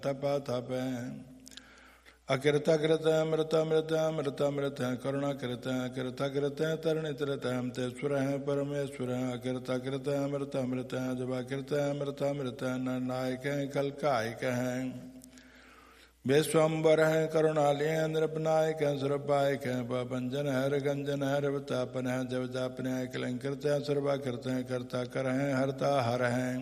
तप तप अकृतकृत मृत मृत मृत मृत करुणाकृत कृतकृत तरणितृत तेश्वर परमेश्वर अकृतकृत मृत मृत जवाकृत मृत मृत नायक कलकायक है विश्वम्बर है करुणालय नृपनायक सुरपायक भंजन हर गंजन हर वतापन है जब जापन है कलंकृत सर्वाकृत कर्ता कर है हरता हर है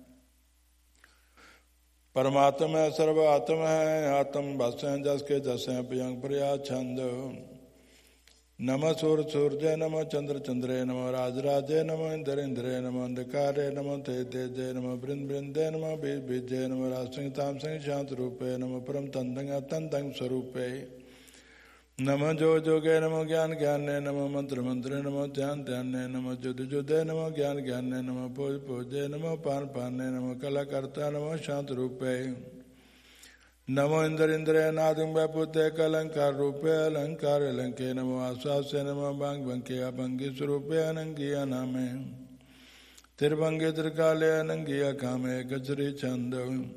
परमात्मा है सर्वात्म है आत्म बस है जस के जस है प्रियंग प्रिया छंद नम सूर्य सूर्य नम चंद्र चंद्रे नम राज राजे नम इंद्र इंद्रे नम अंधकारे नम तेज तेजे नम बृंद बृंदे नम बीज बीजे नम राज सिंह ताम सिंह शांत रूपे नम परम तंतंग तंतंग स्वरूपे नम जो जोगे नम ज्ञान ज्ञाने नम मंत्र मंत्रे नम ध्यान ध्याने नम जुद जुदे नम ज्ञान ज्ञाने नम पूज पूजे नम पान पाने नम कला कर्ता नम शांत रूपे नमो इंद्र इंद्र नादुं वपुते कलंकार रूपे अलंकार अलंके नमो आश्वासे नमो बांग बंके अभंगी स्वरूपे अनंगी अनामे तिरभंगे त्रिकाले अनंगी अकामे गजरी छंद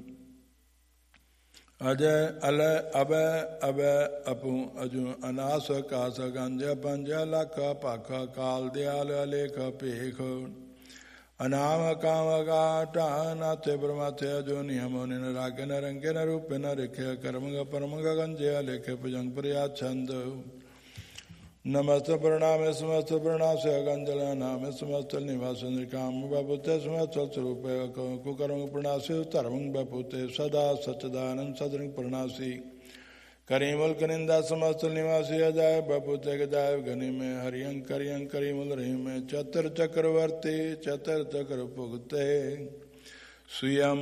अजय अल अब अब अपु अजु अनास कास गंज पंज लख पाख काल दयाल अलेख पेख अनाम काम गाटा नाथे ब्रह्माथे अजो नियमो निन रागे न रंगे न रूपे न रेखे कर्मग परमग गंजे अलेखे भुजंग प्रिया छंद नमस्त प्रणाम समस्त प्रणाम से अगंजल नाम समस्त निवास निकाम बपुते समस्त स्वरूप कुकर्म प्रणासी धर्मंग बपुते सदा सच्चिदानंद सदृंग प्रणासी करीमुल कनिंदा समस्त निवासी अजाय बपुते गजाय गनि में हरियं करियं करीमुल रही में चतर चक्रवर्ती चतर चक्र पुगते सुयम